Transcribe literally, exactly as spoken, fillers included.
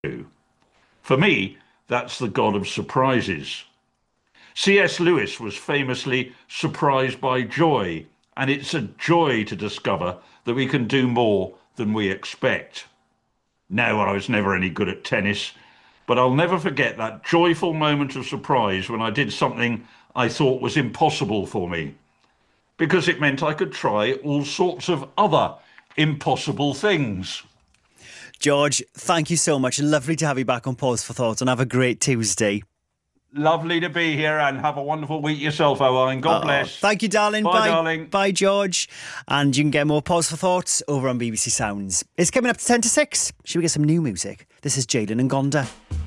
do. For me, that's the god of surprises. C S. Lewis was famously surprised by joy, and it's a joy to discover that we can do more than we expect. No, I was never any good at tennis, but I'll never forget that joyful moment of surprise when I did something I thought was impossible for me, because it meant I could try all sorts of other impossible things. George, thank you so much. Lovely to have you back on Pause for Thought, and have a great Tuesday. Lovely to be here, and have a wonderful week yourself, Owen. God Uh, bless. thank you, darling. Bye, Bye, darling. Bye, George. And you can get more Pause for Thoughts over on B B C Sounds. It's coming up to ten to six. Should we get some new music? This is Jalen and Gonda.